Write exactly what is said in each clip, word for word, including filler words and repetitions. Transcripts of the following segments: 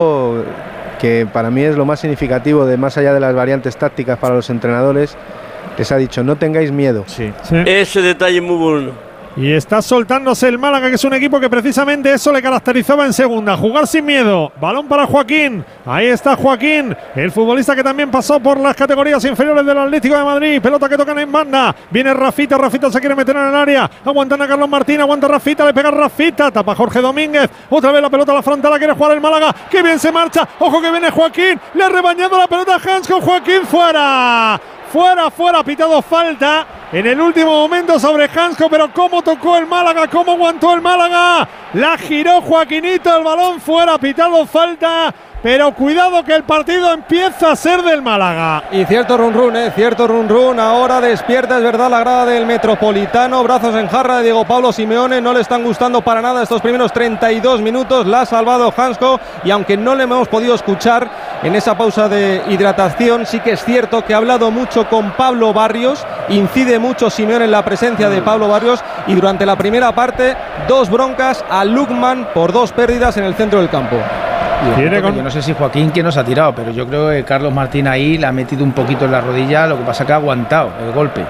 que para mí es lo más significativo, de más allá de las variantes tácticas para los entrenadores, les ha dicho: no tengáis miedo. Sí. Sí. Ese detalle es muy bueno. Y está soltándose el Málaga, que es un equipo que precisamente eso le caracterizaba en segunda, jugar sin miedo. Balón para Joaquín, ahí está Joaquín, el futbolista que también pasó por las categorías inferiores del Atlético de Madrid. Pelota que tocan en banda, viene Rafita, Rafita se quiere meter en el área, aguantan a Carlos Martín, aguanta Rafita, le pega Rafita, tapa Jorge Domínguez, otra vez la pelota a la frontal, la quiere jugar el Málaga, que bien se marcha, ojo que viene Joaquín, le ha rebañado la pelota a Hansko, Joaquín fuera. Fuera, fuera, pitado falta en el último momento sobre Hansko, pero cómo tocó el Málaga, cómo aguantó el Málaga, la giró Joaquinito, el balón fuera, pitado falta, pero cuidado que el partido empieza a ser del Málaga. Y cierto run run, eh, cierto run run, ahora despierta, es verdad, la grada del Metropolitano, brazos en jarra de Diego Pablo Simeone, no le están gustando para nada estos primeros treinta y dos minutos, la ha salvado Hansko, y aunque no le hemos podido escuchar en esa pausa de hidratación, sí que es cierto que ha hablado mucho con Pablo Barrios, incide mucho Simeone en la presencia de Pablo Barrios, y durante la primera parte, dos broncas a Lukman por dos pérdidas en el centro del campo. Yo, con... yo no sé si Joaquín que nos ha tirado, pero yo creo que Carlos Martín ahí le ha metido un poquito en la rodilla, lo que pasa que ha aguantado el golpe.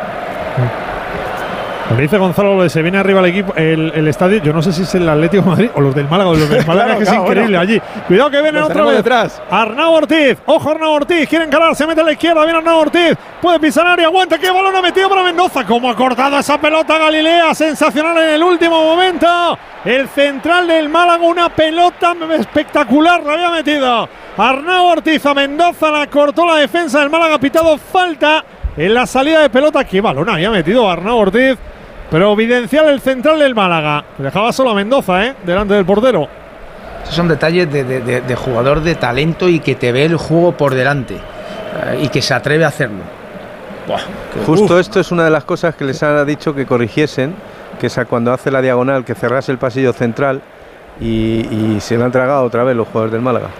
Le dice Gonzalo lo de se viene arriba el equipo, el, el estadio, yo no sé si es el Atlético de Madrid o los del Málaga, o los del Málaga, claro, que claro, es increíble bueno. Allí. Cuidado que vienen otra vez. Detrás. Arnau Ortiz, ojo Arnau Ortiz, quieren encarar, se mete a la izquierda, viene Arnau Ortiz, puede pisar área, aguanta, qué balón ha metido para Mendoza, cómo ha cortado esa pelota Galilea, sensacional en el último momento. El central del Málaga, una pelota espectacular, la había metido Arnau Ortiz a Mendoza, la cortó la defensa del Málaga, pitado falta en la salida de pelota. Qué balón había metido Arnau Ortiz. Providencial el central del Málaga. Dejaba solo a Mendoza, ¿eh? Delante del portero. Esos son detalles de, de, de, de jugador de talento y que te ve el juego por delante. Eh, y que se atreve a hacerlo. Buah, Justo uf. Esto es una de las cosas que les ha dicho que corrigiesen. Que es cuando hace la diagonal, que cerrase el pasillo central. Y, y se lo han tragado otra vez los jugadores del Málaga.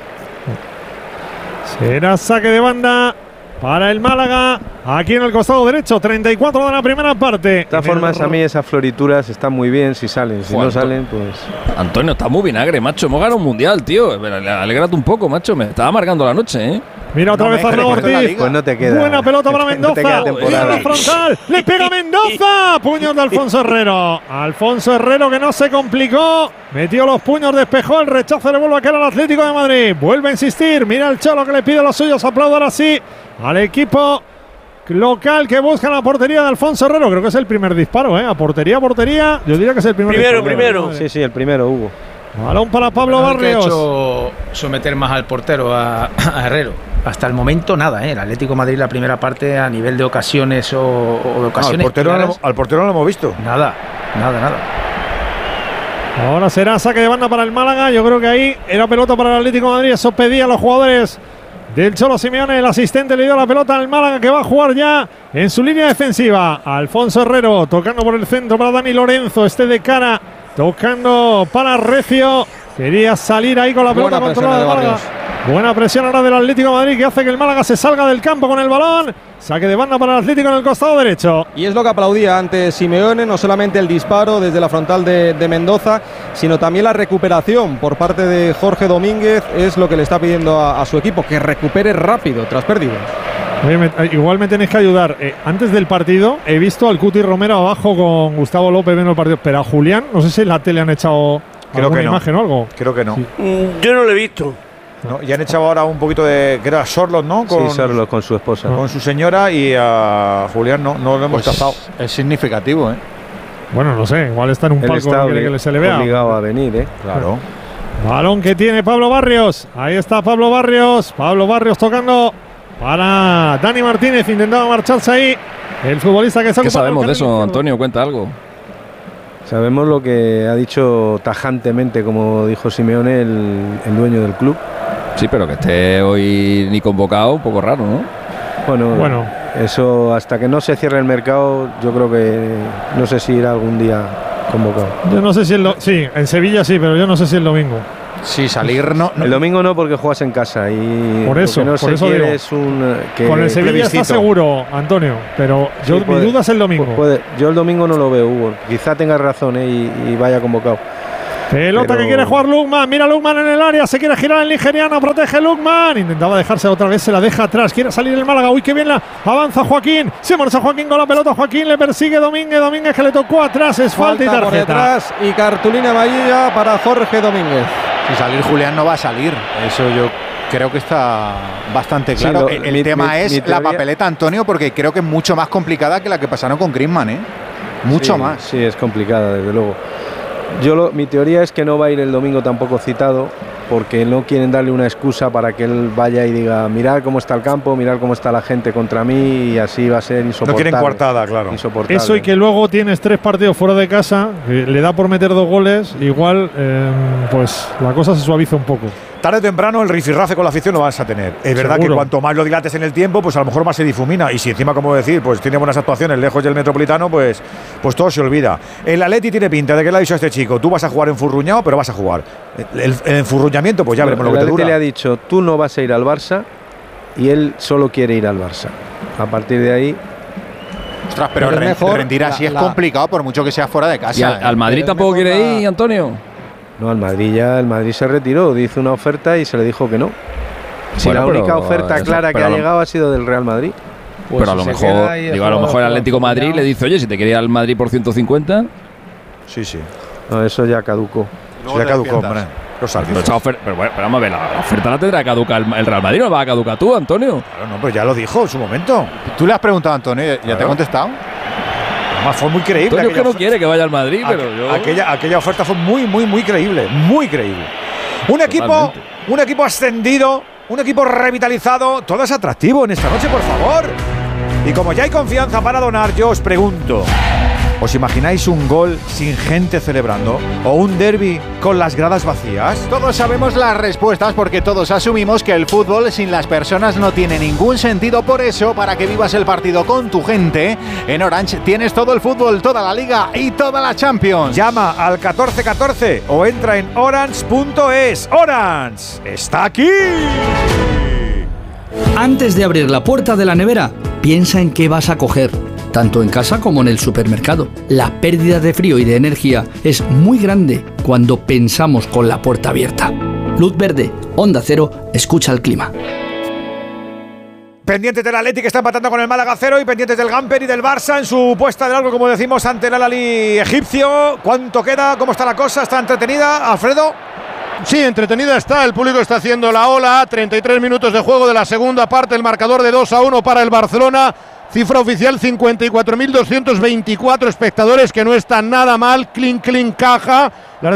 Será saque de banda para el Málaga, aquí en el costado derecho, treinta y cuatro de la primera parte. De todas formas, a mí esas florituras están muy bien si salen, si Juan, no salen, pues... Antonio, está muy vinagre, macho, hemos ganado un mundial, tío. Alégrate un poco, macho, me estaba amargando la noche, ¿eh? Mira otra no vez a Arnau Ortiz. Pues no te queda. Buena pelota para Mendoza. No Mira la frontal. Le pega Mendoza. Puños de Alfonso Herrero. Alfonso Herrero que no se complicó. Metió los puños, despejó. El rechazo le vuelve a caer al Atlético de Madrid. Vuelve a insistir. Mira el Cholo que le pide a los suyos aplaudar así al equipo local que busca la portería de Alfonso Herrero. Creo que es el primer disparo, ¿eh? A portería, portería. Yo diría que es el primer Primero, disparo. primero. Sí, sí, el primero, Hugo. Balón para Pablo no, Barrios. Que ha hecho someter más al portero, a, a Herrero. Hasta el momento nada, ¿eh? El Atlético de Madrid la primera parte a nivel de ocasiones o, o de ocasiones. No, al, portero no, al portero no lo hemos visto. Nada, nada, nada. Ahora será saque de banda para el Málaga. Yo creo que ahí era pelota para el Atlético de Madrid. Eso pedían los jugadores del Cholo Simeone. El asistente le dio la pelota al Málaga, que va a jugar ya en su línea defensiva. Alfonso Herrero tocando por el centro para Dani Lorenzo. Este de cara, tocando para Recio. Quería salir ahí con la pelota controlada del Málaga. Buena presión ahora del Atlético de Madrid, que hace que el Málaga se salga del campo con el balón. Saque de banda para el Atlético en el costado derecho. Y es lo que aplaudía antes Simeone, no solamente el disparo desde la frontal de, de Mendoza, sino también la recuperación por parte de Jorge Domínguez. Es lo que le está pidiendo a, a su equipo, que recupere rápido tras pérdidas. Oye, me, igual me tenéis que ayudar. Eh, antes del partido he visto al Cuti Romero abajo con Gustavo López viendo el partido. Pero a Julián, no sé si en la tele han echado Creo alguna que no. imagen o algo. Creo que no. Sí. Mm, yo no lo he visto. No, y han echado ahora un poquito de... que era Sorlos, ¿no? Con, sí, Sorlos con su esposa. Con su señora, y a Julián no, no lo hemos pues cazado. Es significativo, ¿eh? Bueno, no sé, igual está en un Él palco está que, que se le vea. Obligado a venir, ¿eh? Claro. Balón que tiene Pablo Barrios. Ahí está Pablo Barrios. Pablo Barrios tocando para Dani Martínez. Intentaba marcharse ahí. El futbolista que se ha ¿Qué sabemos de eso, izquierdo. Antonio? Cuenta algo. Sabemos lo que ha dicho tajantemente, como dijo Simeone, el, el dueño del club. Sí, pero que esté hoy ni convocado, un poco raro, ¿no? Bueno, Bueno. eso hasta que no se cierre el mercado, yo creo que no sé si irá algún día convocado. Yo no sé si el do- sí, en Sevilla sí, pero yo no sé si el domingo. Sí, salir no. no. El domingo no, porque juegas en casa y Por eso, lo que no por se eso quiere digo. es un que Con el Sevilla plebiscito. está seguro, Antonio, pero yo Sí, mi puede- duda es el domingo. Puede, yo el domingo no lo veo, Hugo. Quizá tengas razón, ¿eh? y, y vaya convocado. Pelota Pero... que quiere jugar Lukman. Mira Lukman en el área. Se quiere girar el nigeriano. Protege Lukman. Intentaba dejarse otra vez. Se la deja atrás. Quiere salir el Málaga. Uy, qué bien la avanza Joaquín. Se marcha Joaquín con la pelota. Joaquín le persigue Domínguez. Domínguez que le tocó atrás. Es falta, falta y tarjeta. Por detrás y cartulina amarilla para Jorge Domínguez. Si salir Julián no va a salir. Eso yo creo que está bastante claro. Sí, lo, el el mi, tema mi, es mi la papeleta, Antonio, porque creo que es mucho más complicada que la que pasaron con Griezmann, ¿eh? Mucho sí, más. Sí, es complicada, desde luego. Yo lo, mi teoría es que no va a ir el domingo tampoco citado, porque no quieren darle una excusa para que él vaya y diga, mirad cómo está el campo, mirad cómo está la gente contra mí, y así va a ser insoportable. No quieren coartada, claro. Eso y que luego tienes tres partidos fuera de casa, que le da por meter dos goles, igual eh, pues la cosa se suaviza un poco. Tarde o temprano el rifirrafe con la afición lo vas a tener. Es verdad Seguro. que cuanto más lo dilates en el tiempo, pues a lo mejor más se difumina. Y si encima, como decir, pues tiene buenas actuaciones lejos del Metropolitano, pues, pues todo se olvida. El Atleti tiene pinta de que le ha dicho a este chico, tú vas a jugar enfurruñado, pero vas a jugar. El, el enfurruñamiento, pues ya veremos lo que te dura. El Atleti le ha dicho, tú no vas a ir al Barça, y él solo quiere ir al Barça. A partir de ahí… Ostras, pero, pero mejor, rendir así la, es la... complicado por mucho que sea fuera de casa. ¿Y al, al Madrid tampoco quiere la... ir, Antonio? No, al Madrid ya, el Madrid se retiró, hizo una oferta y se le dijo que no. Si bueno, la única pero, oferta eso, clara que ha llegado ha sido del Real Madrid. Pues pero a lo mejor, digo, a lo mejor el Atlético de Madrid le dice, oye, si te quería al Madrid por ciento cincuenta. Sí, sí. No, eso ya caducó. Eso ya caducó, hombre. Los pero, oferta, pero, bueno, pero vamos a ver, la, la oferta la tendrá que caducar el, el Real Madrid, ¿no la va a caducar tú, Antonio? Claro, no, pues ya lo dijo en su momento. Tú le has preguntado a Antonio, ¿ya claro. te ha contestado? Además fue muy creíble. Antonio es que no quiere que vaya al Madrid, pero yo… Aquella, aquella oferta fue muy, muy, muy creíble. Muy creíble. Un equipo, Totalmente. un equipo ascendido, un equipo revitalizado. Todo es atractivo en esta noche, por favor. Y como ya hay confianza para donar, yo os pregunto… ¿Os imagináis un gol sin gente celebrando? ¿O un derbi con las gradas vacías? Todos sabemos las respuestas porque todos asumimos que el fútbol sin las personas no tiene ningún sentido. Por eso, para que vivas el partido con tu gente, en Orange tienes todo el fútbol, toda la Liga y toda la Champions. Llama al catorce catorce o entra en orange punto es. ¡Orange está aquí! Antes de abrir la puerta de la nevera, piensa en qué vas a coger, tanto en casa como en el supermercado. La pérdida de frío y de energía es muy grande cuando pensamos con la puerta abierta. Luz verde, Onda Cero, escucha el clima. Pendientes del Atleti que está empatando con el Málaga cero y pendientes del Gamper y del Barça en su puesta de largo, como decimos, ante el Al-Ahly egipcio. ¿Cuánto queda? ¿Cómo está la cosa? ¿Está entretenida, Alfredo? Sí, entretenida está, el público está haciendo la ola, treinta y tres minutos de juego de la segunda parte, el marcador de dos a uno para el Barcelona, cifra oficial cincuenta y cuatro mil doscientos veinticuatro espectadores, que no está nada mal, clink clink caja.